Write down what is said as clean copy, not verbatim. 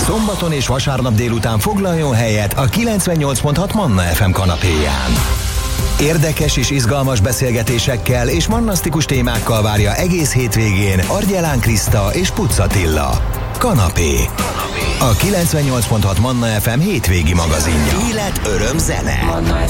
Szombaton és vasárnap délután foglaljon helyet a 98.6 Manna FM kanapéján. Érdekes és izgalmas beszélgetésekkel és mannasztikus témákkal várja egész hétvégén Argyelán Kriszta és Pucz Attila. Kanapé. A 98.6 Manna FM hétvégi magazinja. Élet, öröm, zene.